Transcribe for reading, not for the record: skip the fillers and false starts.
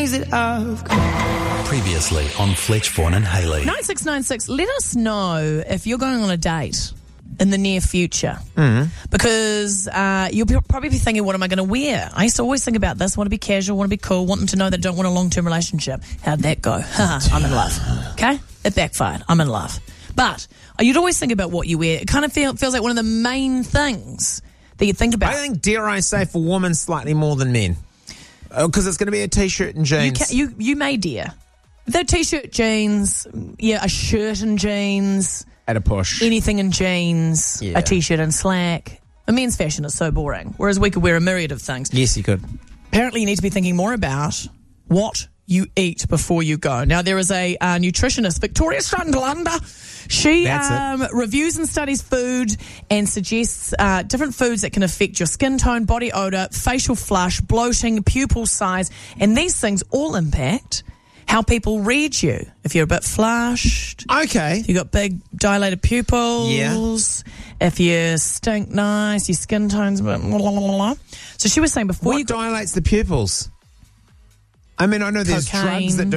things that I've got. Previously on Fletch, Vaughan and Haley. 9696, let us know if you're going on a date in the near future. Because you'll probably be thinking, what am I going to wear? I used to always think about this. Want to be casual, want to be cool, want them to know that I don't want a long-term relationship. How'd that go? I'm in love. Okay? It backfired. I'm in love. But you'd always think about what you wear. It kind of feels like one of the main things that you think about. I think, dare I say, for women slightly more than men. Because it's going to be a T-shirt and jeans. You may dare. The T-shirt, jeans, a shirt and jeans. At a push. Anything in jeans, a T-shirt and slack. A men's fashion is so boring, whereas we could wear a myriad of things. Yes, you could. Apparently, you need to be thinking more about what you eat before you go. Now, there is a nutritionist, Victoria Strandlander. She reviews and studies food and suggests different foods that can affect your skin tone, body odor, facial flush, bloating, pupil size, and these things all impact how people read you. If you're a bit flushed. Okay. If you've got big dilated pupils. Yeah. If you stink nice, your skin tone's a bit blah, blah, blah, blah. So she was saying before what dilates the pupils? I mean, I know there's drugs that do